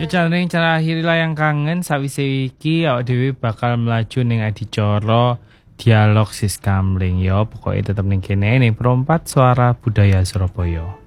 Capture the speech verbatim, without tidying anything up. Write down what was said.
Ya jane cara akhiri layang kangen sawise iki awak dhewe bakal melaju ning adicara dialog Sis Kamling ya. Pokoke tetep ning kene ning Perompat Suara Budaya Surabaya.